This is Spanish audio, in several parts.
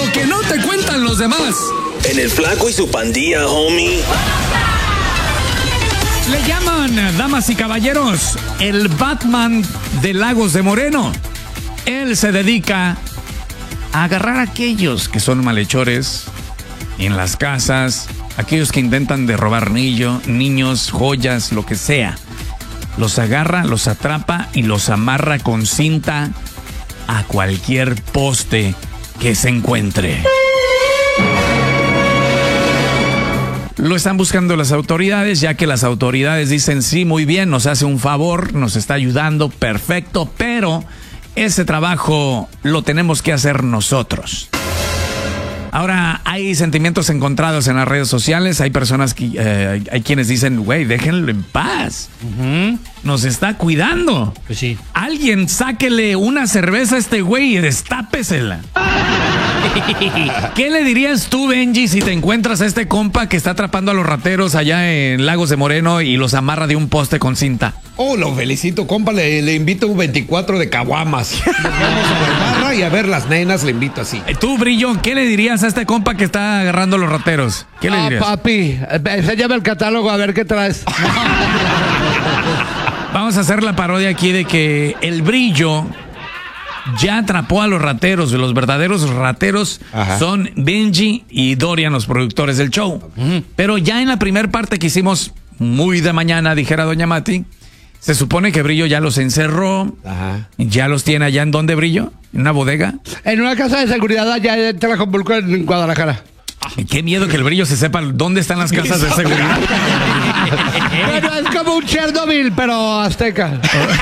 Lo que no te cuentan los demás. En el Flaco y su pandilla, homie. Le llaman, damas y caballeros, el Batman de Lagos de Moreno. Él se dedica a agarrar a aquellos que son malhechores en las casas, aquellos que intentan de robar niños, joyas, lo que sea. Los agarra, los atrapa y los amarra con cinta a cualquier poste que se encuentre. Lo están buscando las autoridades, ya que las autoridades dicen, sí, muy bien, nos hace un favor, nos está ayudando, perfecto, pero ese trabajo lo tenemos que hacer nosotros. Ahora, hay sentimientos encontrados en las redes sociales, hay personas que, hay quienes dicen, güey, déjenlo en paz. Nos está cuidando. Pues sí. Alguien sáquele una cerveza a este güey y destápesela. ¿Qué le dirías tú, Benji, si te encuentras a este compa que está atrapando a los rateros allá en Lagos de Moreno y los amarra de un poste con cinta? Oh, lo felicito, compa, le invito un 24 de caguamas. Nos vamos a la barra y a ver las nenas, le invito así. Tú, Brillo, ¿qué le dirías a este compa que está agarrando a los rateros? ¿Qué le dirías? Papi, enséñame el catálogo a ver qué traes. Vamos a hacer la parodia aquí de que el Brillo ya atrapó a los rateros. Los verdaderos rateros son Benji y Dorian, los productores del show. Pero ya en la primer parte que hicimos muy de mañana, dijera Doña Mati, se supone que Brillo ya los encerró. Ya los tiene allá. ¿En dónde, Brillo? ¿En una bodega? En una casa de seguridad allá en Tlajomulco, en Guadalajara. Qué miedo que el Brillo se sepa dónde están las casas de seguridad. Bueno, es como un Chernobyl, pero azteca.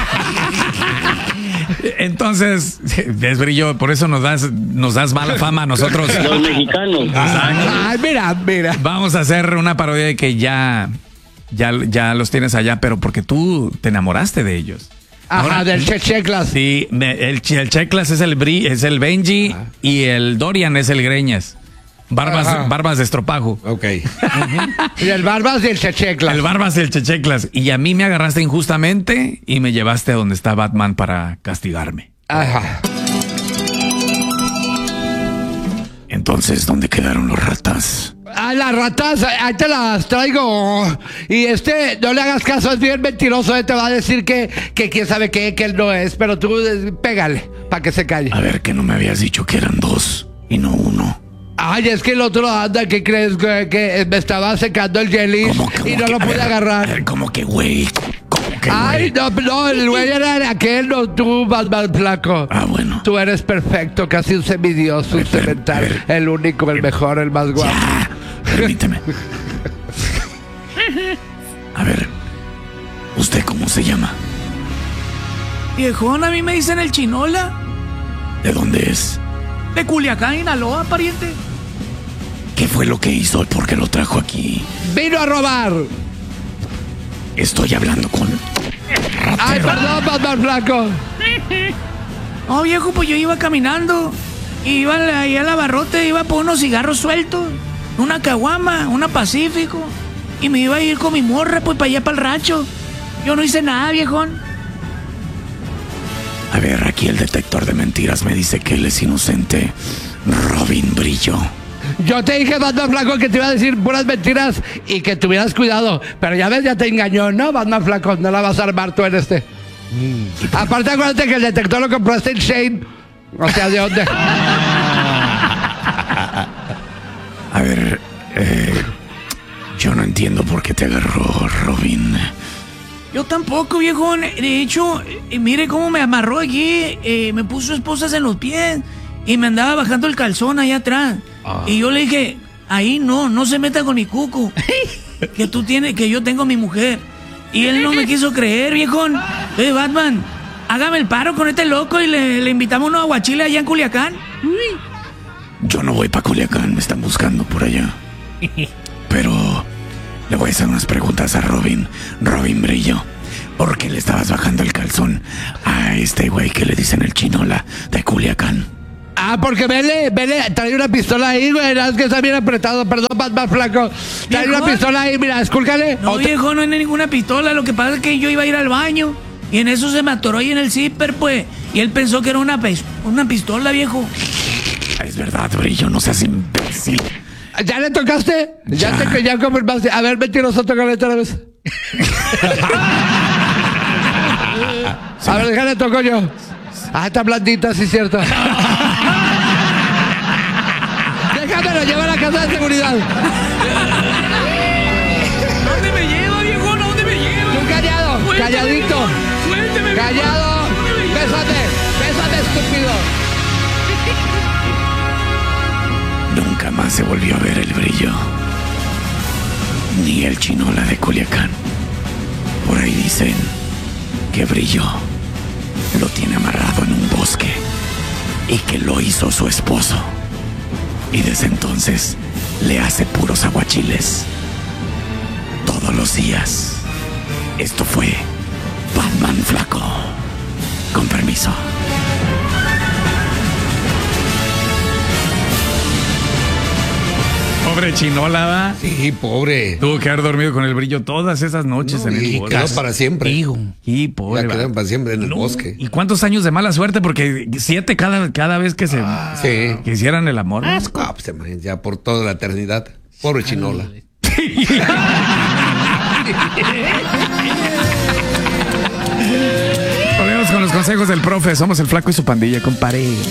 Entonces, es Brillo, por eso nos das mala fama a nosotros. Los mexicanos. Ay, mira. Vamos a hacer una parodia de que ya los tienes allá, pero porque tú te enamoraste de ellos. Ajá, del Checheclas. Sí, el Checheclas es el Benji y el Dorian es el Greñas. Barbas de estropajo. Ok. Y el Barbas y el Checheclas. El Barbas y el Checheclas. Y a mí me agarraste injustamente y me llevaste a donde está Batman para castigarme. Ajá. Entonces, ¿dónde quedaron los ratas? Ah, las ratas, ahí te las traigo. Y no le hagas caso, es bien mentiroso. Te va a decir que quién sabe qué, que él no es. Pero tú pégale para que se calle. A ver, que no me habías dicho que eran 2 y no 1. Ay, es que el otro anda, ¿qué crees? Que me estaba secando el jelly y no lo pude agarrar. A ver, ¿cómo que güey? Ay, no, el güey era aquel, no tú, Batman flaco. Ah, bueno. Tú eres perfecto, casi un semidioso, un cemental, el único, el mejor, el más guapo. Ya, permíteme. A ver, ¿usted cómo se llama? Viejón, a mí me dicen el Chinola. ¿De dónde es? De Culiacán, Sinaloa, pariente. ¿Qué fue lo que hizo? ¿Por qué lo trajo aquí? ¡Vino a robar! Estoy hablando con... ¡Ay, perdón, Batman flaco! No, viejo, pues yo iba caminando. Iba ahí al abarrote, iba por unos cigarros sueltos. Una caguama, una Pacífico. Y me iba a ir con mi morra, pues para allá, para el rancho. Yo no hice nada, viejón. A ver, aquí el detector de mentiras me dice que él es inocente. Robin Brillo. Yo te dije, Batman flaco, que te iba a decir puras mentiras y que tuvieras cuidado. Pero ya ves, ya te engañó, ¿no, Batman flaco? No la vas a armar tú en este. Aparte, acuérdate que el detector lo compraste en Shane. O sea, ¿de dónde? A ver, yo no entiendo por qué te agarró Robin. Yo tampoco, viejón. De hecho, mire cómo me amarró aquí. Me puso esposas en los pies y me andaba bajando el calzón ahí atrás. Y yo le dije, ahí no se meta con mi cuco. Que yo tengo mi mujer. Y él no me quiso creer, viejón. Entonces, Batman, hágame el paro con este loco y le invitamos unos aguachiles allá en Culiacán. Yo no voy para Culiacán, me están buscando por allá. Pero le voy a hacer unas preguntas a Robin Brillo. ¿Por qué le estabas bajando el calzón a este güey que le dicen el Chinola de Culiacán? Ah, porque vele, trae una pistola ahí, güey. Es que está bien apretado, perdón, Batman flaco. Trae una pistola ahí, mira, escúlcale. No, viejo, no hay ninguna pistola. Lo que pasa es que yo iba a ir al baño y en eso se me atoró ahí en el zipper, pues. Y él pensó que era una pistola, viejo. Es verdad, Brillo, no seas imbécil. ¿Ya le tocaste? Ya confirmaste. A ver, mentiroso, tócale otra vez. A ver, déjale toco yo. Ah, está blandita, sí, cierto. Déjamelo, lleva a la casa de seguridad. ¿Dónde me lleva, viejón? ¿A dónde me lleva? Tú callado, Suéltame, calladito. viejón. Suélteme, viejón. Callado. ¿A dónde me lleva? Bésate, estúpido. Nunca más se volvió a ver el Brillo. Ni el Chinola de Culiacán. Por ahí dicen que Brillo lo tiene amarrado en un bosque y que lo hizo su esposo. Y desde entonces le hace puros aguachiles todos los días. Esto fue Batman Flaco. Con permiso. Pobre Chinola, ¿va? Sí, pobre. Tuvo que haber dormido con el Brillo todas esas noches en el Y bosque. quedó para siempre. Y pobre. Ya va. quedaron para siempre en el bosque. ¿Y cuántos años de mala suerte? Porque 7 cada vez que se Sí. que hicieran el amor. ¿no? Ah, pues, imagínate, ya por toda la eternidad. Pobre Chinola. Volvemos con los consejos del profe. Somos el Flaco y su pandilla, compadre.